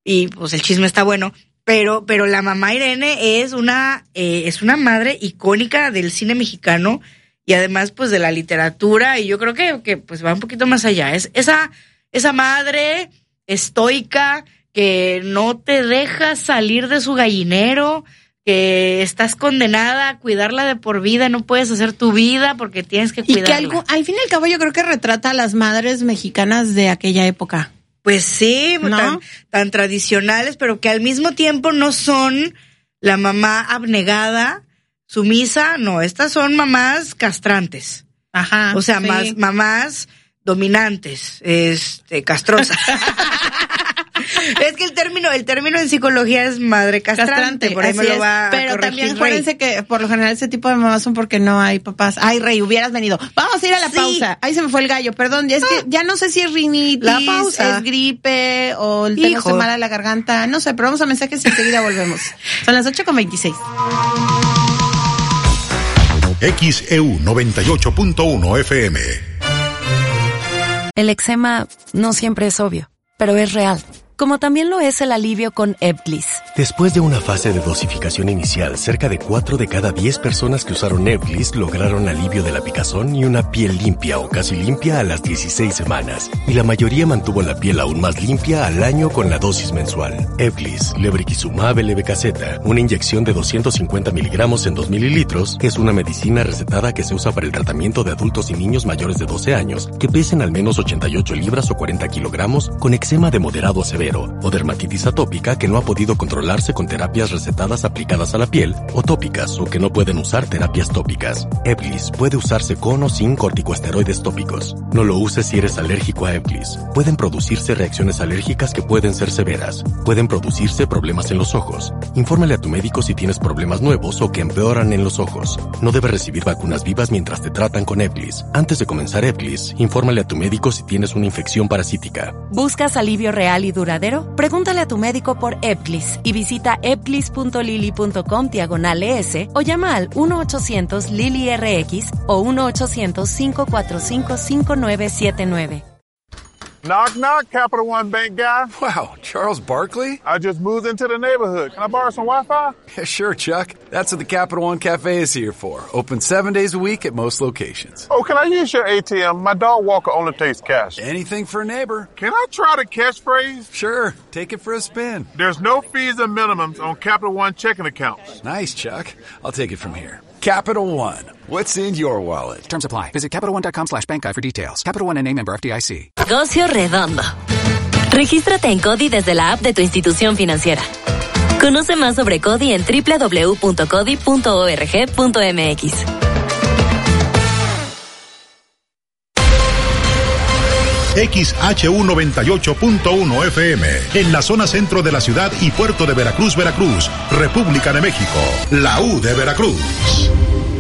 y pues el chisme está bueno, pero la mamá Irene es una madre icónica del cine mexicano y además pues de la literatura, y yo creo que pues va un poquito más allá. Es esa madre estoica que no te deja salir de su gallinero, que estás condenada a cuidarla de por vida, no puedes hacer tu vida porque tienes que cuidarla. Y que al fin y al cabo yo creo que retrata a las madres mexicanas de aquella época. Pues sí, ¿no? tan tradicionales, pero que al mismo tiempo no son la mamá abnegada, sumisa, no, estas son mamás castrantes. Ajá. O sea, sí. mamás dominantes, castrosas. Es que el término en psicología es madre castrante, por ahí me lo va a corregir. Pero también acuérdense que por lo general ese tipo de mamás son porque no hay papás. Ay, Rey, hubieras venido. Vamos a ir a la pausa. Ahí se me fue el gallo, perdón. Es que ya no sé si es rinitis, la pausa, es gripe o el tengo mala de la garganta. No sé, pero vamos a mensajes y enseguida volvemos. Son las 8:26. XEU 98.1 FM. El eczema no siempre es obvio, pero es real. Como también lo es el alivio con Ebglyss. Después de una fase de dosificación inicial, cerca de 4 de cada 10 personas que usaron Ebglyss lograron alivio de la picazón y una piel limpia o casi limpia a las 16 semanas. Y la mayoría mantuvo la piel aún más limpia al año con la dosis mensual. Ebglyss, lebrikizumab LB-Caseta, una inyección de 250 miligramos en 2 mililitros, es una medicina recetada que se usa para el tratamiento de adultos y niños mayores de 12 años que pesen al menos 88 libras o 40 kilogramos con eczema de moderado a severo o dermatitis atópica que no ha podido controlarse con terapias recetadas aplicadas a la piel o tópicas o que no pueden usar terapias tópicas. Ebglyss puede usarse con o sin corticosteroides tópicos. No lo uses si eres alérgico a Ebglyss. Pueden producirse reacciones alérgicas que pueden ser severas. Pueden producirse problemas en los ojos. Infórmale a tu médico si tienes problemas nuevos o que empeoran en los ojos. No debes recibir vacunas vivas mientras te tratan con Ebglyss. Antes de comenzar Ebglyss, infórmale a tu médico si tienes una infección parasítica. ¿Buscas alivio real y duradero? Pregúntale a tu médico por Ebglyss y visita ebglyss.lily.com/ES o llama al 1-800-LILY-RX o 1-800-545-5979. Knock, knock, Capital One Bank guy. Wow, Charles Barkley? I just moved into the neighborhood. Can I borrow some Wi-Fi? Yeah, sure, Chuck. That's what the Capital One Cafe is here for. Open 7 days a week at most locations. Oh, can I use your ATM? My dog Walker only takes cash. Anything for a neighbor. Can I try the catchphrase? Sure, take it for a spin. There's no fees or minimums on Capital One checking accounts. Nice, Chuck. I'll take it from here. Capital One. What's in your wallet? Terms apply. Visit CapitalOne.com/bankguide for details. Capital One, N.A. member FDIC. Negocio redondo. Regístrate en CODI desde la app de tu institución financiera. Conoce más sobre CODI en www.codi.org.mx. XHU 98.1 FM, en la zona centro de la ciudad y puerto de Veracruz, Veracruz, República de México, la U de Veracruz.